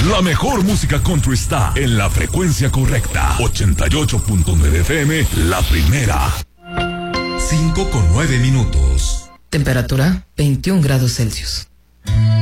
La mejor música country está en la frecuencia correcta. 88.9 FM, la primera. 5:09. Temperatura 21 grados Celsius.